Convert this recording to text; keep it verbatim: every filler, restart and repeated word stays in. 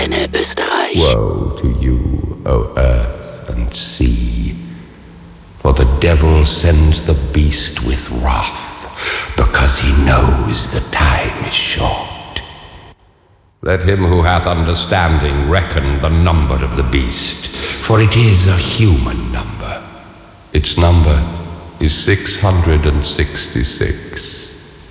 Antenne Österreich. Woe to you, O earth and sea, for the devil sends the beast with wrath, because he knows the time is short. Let him who hath understanding reckon the number of the beast, for it is a human number. Its number is six hundred and sixty-six.